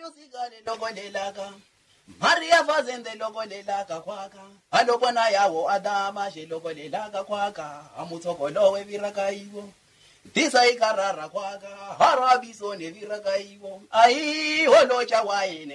usikale lokolelaka Maria fazende lokolelaka kwaka alobona yawo adama she lokolelaka kwaka amuthokolo weviraka iwo Tisa ikarara kwaka harabiso neviraka iwo ai holocha waine